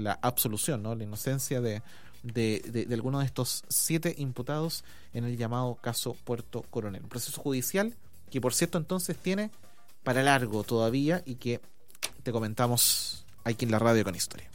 la absolución, ¿no? La inocencia de algunos de estos 7 imputados en el llamado caso Puerto Coronel. Un proceso judicial que, por cierto, entonces tiene para largo todavía y que te comentamos aquí en la radio con historia.